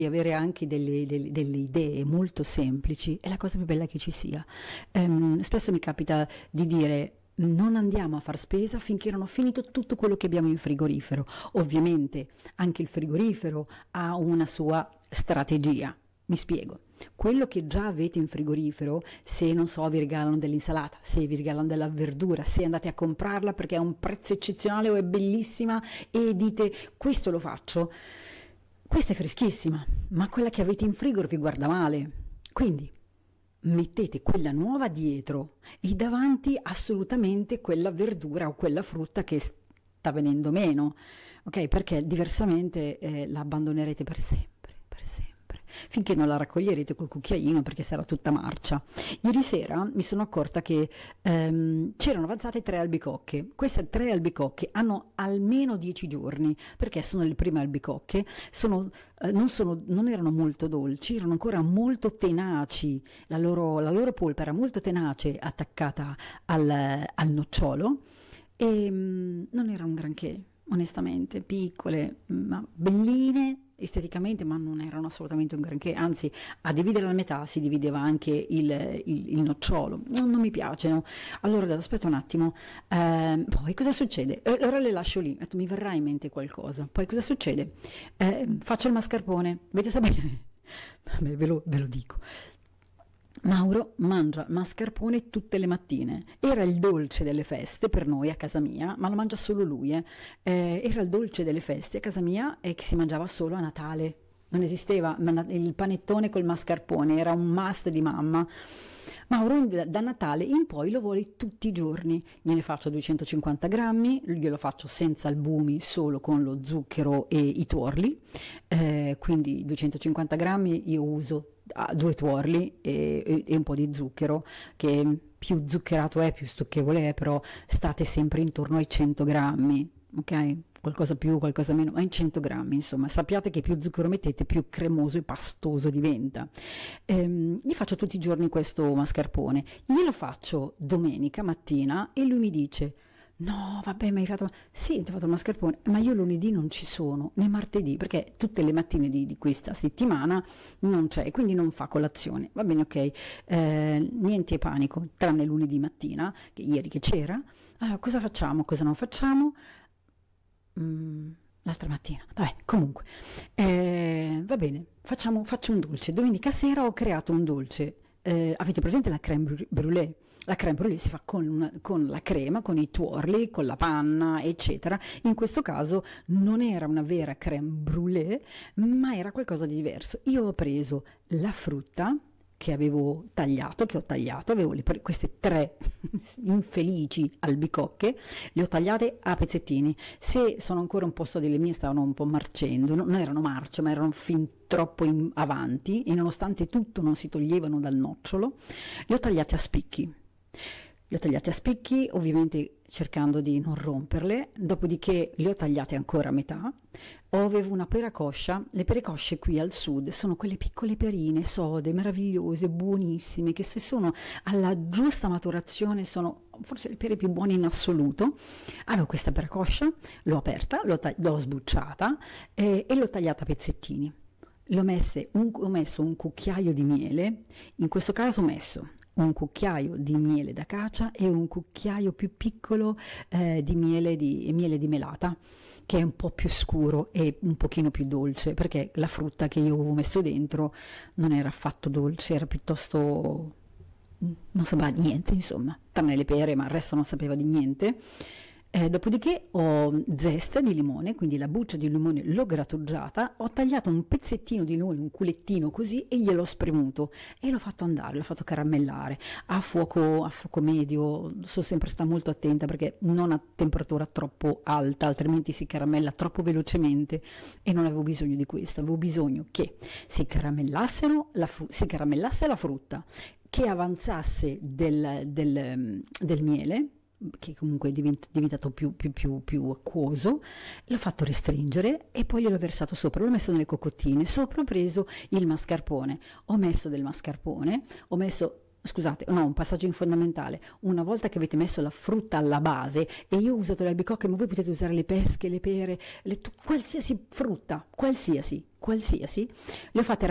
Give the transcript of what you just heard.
di avere anche delle idee molto semplici è la cosa più bella che ci sia. Spesso mi capita di dire: non andiamo a far spesa finché non ho finito tutto quello che abbiamo in frigorifero. Ovviamente anche il frigorifero ha una sua strategia. Mi spiego. Quello che già avete in frigorifero, se non so vi regalano dell'insalata, se vi regalano della verdura, se andate a comprarla perché ha un prezzo eccezionale o è bellissima e dite questo lo faccio, questa è freschissima, ma quella che avete in frigo vi guarda male. Quindi mettete quella nuova dietro e davanti assolutamente quella verdura o quella frutta che sta venendo meno, ok? Perché diversamente la abbandonerete per sempre, finché non la raccoglierete col cucchiaino, perché sarà tutta marcia. Ieri sera mi sono accorta che c'erano avanzate 3 albicocche. Queste 3 albicocche hanno almeno 10 giorni, perché sono le prime albicocche, non erano molto dolci, erano ancora molto tenaci, la loro polpa era molto tenace attaccata al nocciolo e non era un granché, onestamente, piccole, ma belline esteticamente, ma non erano assolutamente un granché, anzi a dividere a metà si divideva anche il nocciolo. Non mi piacciono. Allora aspetta un attimo, poi cosa succede? Ora le lascio lì, mi verrà in mente qualcosa. Poi cosa succede? Faccio il mascarpone, volete sapere? Vabbè, ve lo dico. Mauro mangia mascarpone tutte le mattine. Era il dolce delle feste per noi a casa mia, ma lo mangia solo lui. Era il dolce delle feste a casa mia e che si mangiava solo a Natale. Non esisteva il panettone col mascarpone, era un must di mamma. Mauro da Natale in poi lo vuole tutti i giorni. Gliene faccio 250 grammi, glielo faccio senza albumi, solo con lo zucchero e i tuorli. Quindi 250 grammi io uso 2 tuorli e un po' di zucchero, che più zuccherato è più stucchevole è, però state sempre intorno ai 100 grammi, ok? Qualcosa più, qualcosa meno, ma in 100 grammi, insomma, sappiate che più zucchero mettete più cremoso e pastoso diventa. Gli faccio tutti i giorni questo mascarpone, glielo faccio domenica mattina e lui mi dice: no, vabbè, ma hai fatto... Sì, ti ho fatto il mascarpone, ma io lunedì non ci sono, né martedì, perché tutte le mattine di questa settimana non c'è, quindi non fa colazione. Va bene, ok, niente panico, tranne lunedì mattina, che ieri che c'era. Allora, cosa facciamo, cosa non facciamo? L'altra mattina, vabbè, comunque, va bene, faccio un dolce. Domenica sera ho creato un dolce. Avete presente la crème brûlée? La crème brûlée si fa con la crema, con i tuorli, con la panna, eccetera. In questo caso non era una vera crème brûlée, ma era qualcosa di diverso. Io ho preso la frutta che ho tagliato, avevo queste 3 infelici albicocche, le ho tagliate a pezzettini. Se sono ancora un po' le mie stavano un po' marcendo, non erano marce, ma erano fin troppo avanti e nonostante tutto non si toglievano dal nocciolo. Le ho tagliate a spicchi. Ovviamente cercando di non romperle, dopodiché le ho tagliate ancora a metà. Avevo una peracoscia, le peracosce qui al sud sono quelle piccole perine, sode, meravigliose, buonissime, che se sono alla giusta maturazione sono forse le pere più buone in assoluto. Avevo questa peracoscia, l'ho aperta, l'ho sbucciata e l'ho tagliata a pezzettini. Ho messo un cucchiaio di miele, in questo caso ho messo un cucchiaio di miele d'acacia e un cucchiaio più piccolo di miele di melata, che è un po' più scuro e un pochino più dolce, perché la frutta che io avevo messo dentro non era affatto dolce, era piuttosto... non sapeva di niente, insomma, tranne le pere, ma il resto non sapeva di niente. Dopodiché ho zesta di limone, quindi la buccia di limone l'ho grattugiata, ho tagliato un pezzettino di limone, un culettino così, e gliel'ho spremuto e l'ho fatto andare, l'ho fatto caramellare a fuoco medio. So sempre sta molto attenta perché non a temperatura troppo alta, altrimenti si caramella troppo velocemente e non avevo bisogno di questo. Avevo bisogno che si caramellasse la frutta, che avanzasse del miele, che comunque è diventato più acquoso. L'ho fatto restringere e poi gliel'ho versato sopra, l'ho messo nelle cocottine, sopra ho preso il mascarpone, ho messo del mascarpone, ho messo scusate, no, un passaggio fondamentale, una volta che avete messo la frutta alla base, e io ho usato le albicocche, ma voi potete usare le pesche, le pere, qualsiasi frutta, qualsiasi, le ho fatte